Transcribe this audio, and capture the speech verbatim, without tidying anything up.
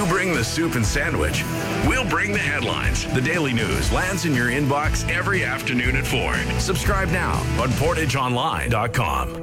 bring the soup and sandwich. We'll bring the headlines. The Daily News lands in your inbox every afternoon at four. Subscribe now on portage online dot com.